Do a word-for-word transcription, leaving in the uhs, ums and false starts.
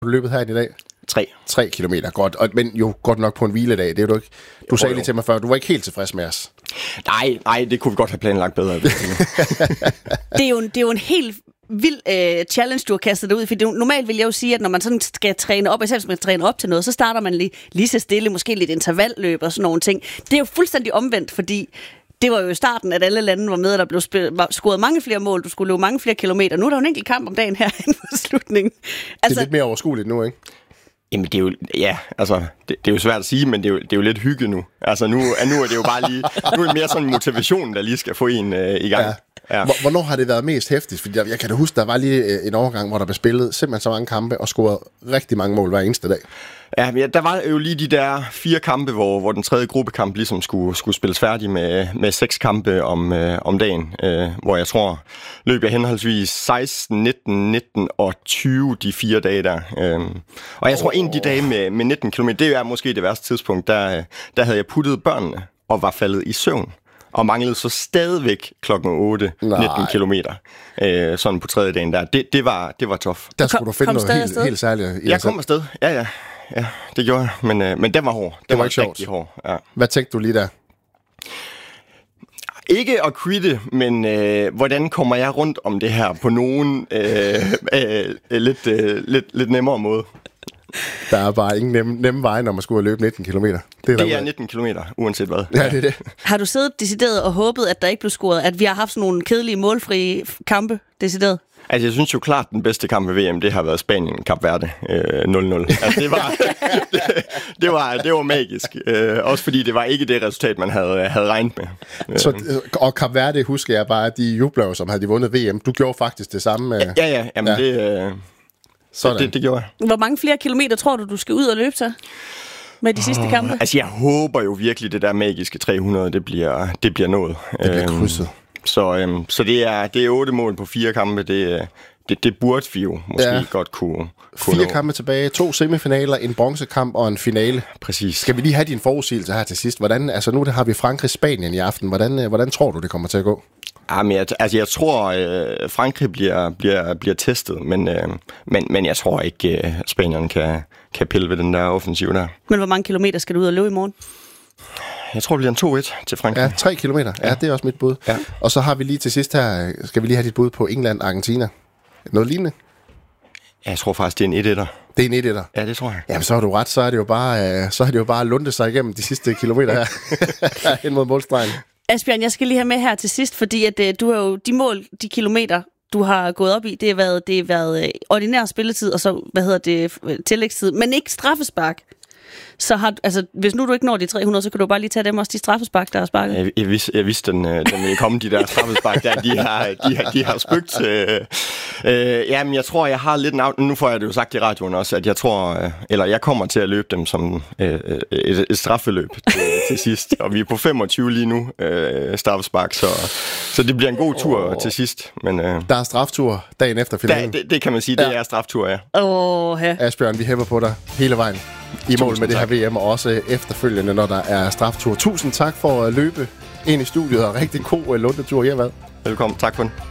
du løbet her i dag? Tre. Tre kilometer, godt. Og, men jo godt nok på en hviledag. Det er du ikke. Du jo, sagde jo lige til mig før, du var ikke helt tilfreds med os. Nej, nej, det kunne vi godt have planlagt bedre. det, er jo en, det er jo en helt vild øh, challenge, du har kastet dig ud. For det, normalt vil jeg jo sige, at når man sådan skal træne op, især hvis man træner op til noget, så starter man lige, lige så stille, måske lidt intervalløb og sådan nogle ting. Det er jo fuldstændig omvendt, fordi det var jo i starten, at alle lande var med, og der blev spil- var scoret mange flere mål, du skulle løbe mange flere kilometer. Nu er der jo en enkelt kamp om dagen her inden for slutningen. Altså, det er lidt mere overskueligt nu, ikke? Jamen, det er jo, ja, altså, det, det er jo svært at sige, men det er jo, det er jo lidt hygge nu. Altså, nu, nu er det jo bare lige, nu er det mere sådan en motivation, der lige skal få en øh, i gang. Ja. Ja. Hvornår har det været mest hæftigt? Fordi jeg, jeg kan da huske, der var lige en overgang, hvor der blev spillet simpelthen så mange kampe og scoret rigtig mange mål hver eneste dag. Ja, men der var jo lige de der fire kampe, hvor, hvor den tredje gruppekamp ligesom skulle, skulle spilles færdig med, med seks kampe om, øh, om dagen, øh, hvor jeg tror, løb jeg henholdsvis seksten, nitten, nitten og tyve de fire dage der. Øh. Og jeg tror, oh. en af de dage med, med nitten kilometer, det er måske det værste tidspunkt, der, der havde jeg puttet børnene og var faldet i søvn. Og manglede så stadigvæk klokken otte, nitten kilometer, øh, sådan på tredje dagen der. Det, det var, det var tough. Der skulle du finde noget helt, helt særligt. Jeg kom afsted, ja, ja. Ja, det gjorde jeg, men, øh, men den var hård. Den det var, var ikke sjovt. Hård, ja. Hvad tænkte du lige der? Ikke at quitte, men øh, hvordan kommer jeg rundt om det her på nogen øh, øh, lidt, øh, lidt, lidt nemmere måde? Der er bare ingen nemme, nemme veje, når man skulle løbe nitten kilometer. Det er, det er nitten kilometer, uanset hvad. Ja, det er det. Har du siddet decideret og håbet, at der ikke blev scoret? At vi har haft sådan nogle kedelige målfrie kampe decideret? Altså, jeg synes jo klart, den bedste kamp ved V M, det har været Spanien-Kap Verde øh, nul nul. Altså, det var, det, det, var, det var magisk. Øh, også fordi det var ikke det resultat, man havde, havde regnet med. Så, og Kap Verde, husker jeg bare, at de jubler, som havde de vundet V M. Du gjorde faktisk det samme. Øh, ja, ja, jamen ja. det... Øh, så det, det gjorde jeg. Hvor mange flere kilometer tror du, du skal ud og løbe så? Med de sidste kampe? Altså, jeg håber jo virkelig, det der magiske tre hundrede, det bliver, det bliver nået. Det bliver krydset. Så, øhm, så det er det er otte mål på fire kampe. Det, det, det burde vi jo måske ja. godt kunne, kunne Fire nå. kampe tilbage, to semifinaler, en bronzekamp og en finale. Præcis. Skal vi lige have din forudsigelse her til sidst? Hvordan, altså nu har vi Frankrig-Spanien i aften. Hvordan, hvordan tror du, det kommer til at gå? Jamen, jeg, altså, jeg tror, øh, Frankrig bliver, bliver, bliver testet, men, øh, men, men jeg tror ikke, øh, Spanien kan, kan pille ved den der offensiv der. Men hvor mange kilometer skal du ud og løbe i morgen? Jeg tror, det bliver en to et til Frankrig. Ja, tre kilometer. Ja, ja, det er også mit bud. Ja. Og så har vi lige til sidst her, skal vi lige have dit bud på England-Argentina. Noget lignende? Ja, jeg tror faktisk, det er en et-etter. Det er en et-etter? Ja, det tror jeg. Jamen, så har du ret. Så er det jo bare, så er det jo bare at lunde sig igennem de sidste kilometer her. Hen mod målstregen. Asbjørn, jeg skal lige have med her til sidst, fordi at, uh, du har jo de mål, de kilometer, du har gået op i, det har været, det har været uh, ordinær spilletid, og så, hvad hedder det, tillægstid, men ikke straffespark. Så har, altså, hvis nu du ikke når de tre hundrede, så kan du bare lige tage dem også, de straffespark, der er sparket. Jeg, jeg, vidste, jeg vidste, den, den ville komme, de der straffespark der. De har, de har, de har spøgt. Øh, øh, jamen, jeg tror, jeg har lidt en af... Nu får jeg det jo sagt i radioen også, at jeg tror... Øh, eller jeg kommer til at løbe dem som øh, et, et straffeløb til, til sidst. Og vi er på femogtyve lige nu, øh, straffespark, så, så det bliver en god tur oh. til sidst. Men, øh, der er straftur dagen efter finalen. Der, det, det kan man sige, det ja. er straftur, ja. Åh, oh, ja. Asbjørn, vi hæpper på dig hele vejen i mål med det her V M, og også efterfølgende, når der er straftur. Tusind tak for at løbe ind i studiet, og rigtig god lundetur hjemad. Velkommen, tak for den.